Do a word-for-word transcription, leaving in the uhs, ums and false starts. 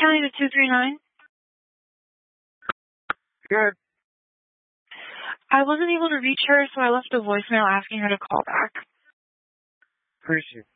County to two three nine. Good. I wasn't able to reach her, so I left a voicemail asking her to call back. Appreciate it.